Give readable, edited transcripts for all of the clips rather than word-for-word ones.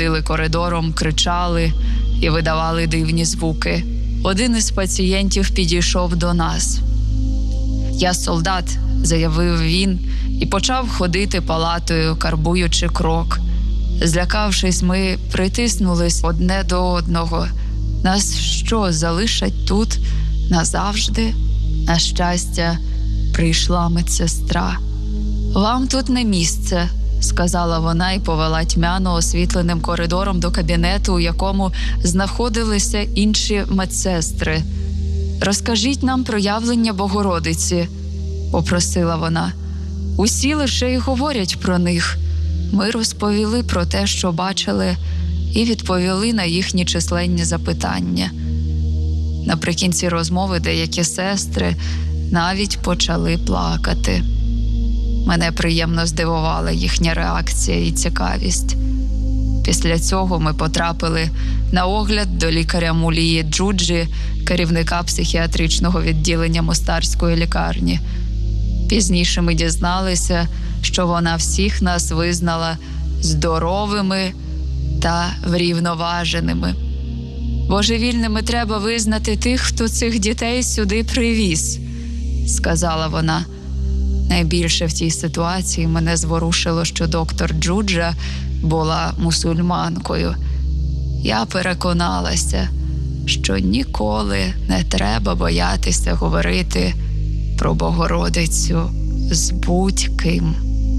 ходили коридором, кричали і видавали дивні звуки. Один із пацієнтів підійшов до нас. «Я солдат», – заявив він, і почав ходити палатою, карбуючи крок. Злякавшись, ми притиснулись одне до одного. Нас що, залишать тут назавжди? На щастя, прийшла медсестра. «Вам тут не місце», – сказала вона і повела тьмяно освітленим коридором до кабінету, у якому знаходилися інші медсестри. «Розкажіть нам про явлення Богородиці», – попросила вона. «Усі лише й говорять про них». Ми розповіли про те, що бачили, і відповіли на їхні численні запитання. Наприкінці розмови деякі сестри навіть почали плакати. Мене приємно здивувала їхня реакція і цікавість. Після цього ми потрапили на огляд до лікаря Мулії Джуджі, керівника психіатричного відділення Мостарської лікарні. Пізніше ми дізналися, що вона всіх нас визнала здоровими та врівноваженими. «Божевільними треба визнати тих, хто цих дітей сюди привіз», – сказала вона. Найбільше в цій ситуації мене зворушило, що доктор Джуджа була мусульманкою. Я переконалася, що ніколи не треба боятися говорити про Богородицю з будь-ким.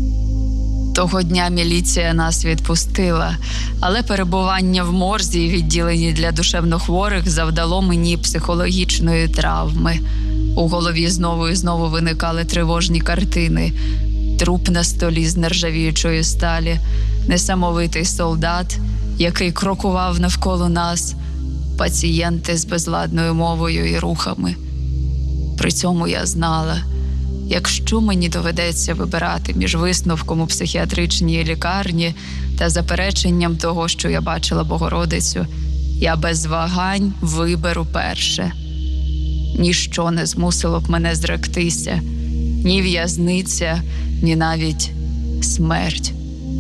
Того дня міліція нас відпустила, але перебування в морзі і відділенні для душевнохворих завдало мені психологічної травми. У голові знову і знову виникали тривожні картини. Труп на столі з нержавіючої сталі, несамовитий солдат, який крокував навколо нас, пацієнти з безладною мовою і рухами. При цьому я знала, якщо мені доведеться вибирати між висновком у психіатричній лікарні та запереченням того, що я бачила Богородицю, я без вагань виберу перше. Ніщо не змусило б мене зректися, ні в'язниця, ні навіть смерть.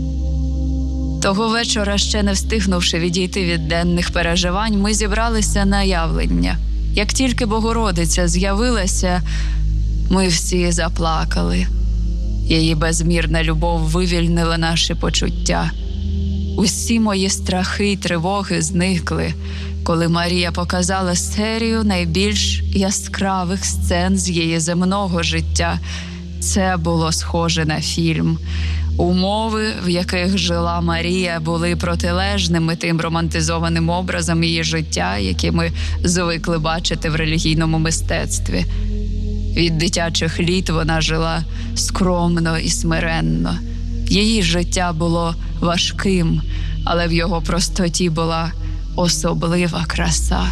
Того вечора, ще не встигнувши відійти від денних переживань, ми зібралися на явлення. Як тільки Богородиця з'явилася, ми всі заплакали. Її безмірна любов вивільнила наші почуття. Усі мої страхи й тривоги зникли, коли Марія показала серію найбільш яскравих сцен з її земного життя. Це було схоже на фільм. Умови, в яких жила Марія, були протилежними тим романтизованим образом її життя, які ми звикли бачити в релігійному мистецтві. Від дитячих літ вона жила скромно і смиренно. Її життя було важким, але в його простоті була особлива краса.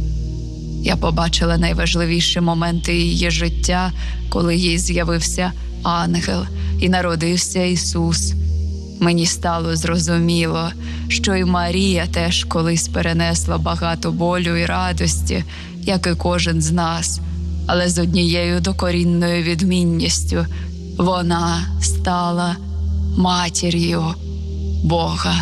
Я побачила найважливіші моменти її життя, коли їй з'явився ангел і народився Ісус. Мені стало зрозуміло, що і Марія теж колись перенесла багато болю і радості, як і кожен з нас, але з однією докорінною відмінністю – вона стала матір'ю Бога.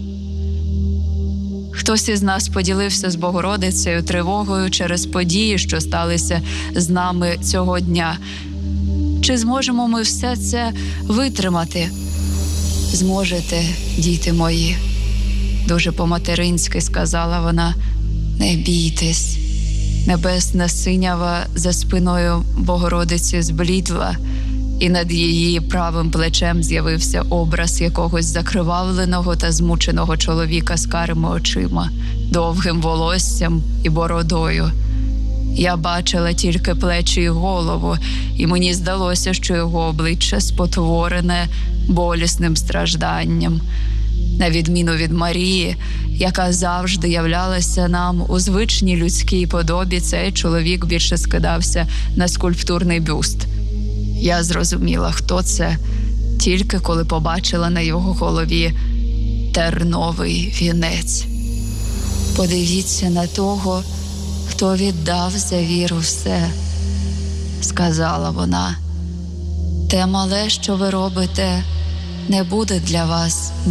Хтось із нас поділився з Богородицею тривогою через події, що сталися з нами цього дня. Чи зможемо ми все це витримати? Зможете, діти мої, дуже по-материнськи сказала вона. Не бійтесь. Небесна синява за спиною Богородиці зблідла, і над її правим плечем з'явився образ якогось закривавленого та змученого чоловіка з карими очима, довгим волоссям і бородою. Я бачила тільки плечі і голову, і мені здалося, що його обличчя спотворене болісним стражданням. На відміну від Марії, яка завжди являлася нам у звичній людській подобі, цей чоловік більше скидався на скульптурний бюст. Я зрозуміла, хто це, тільки коли побачила на його голові терновий вінець. Подивіться на того, хто віддав за віру все, сказала вона. Те мале, що ви робите, не буде для вас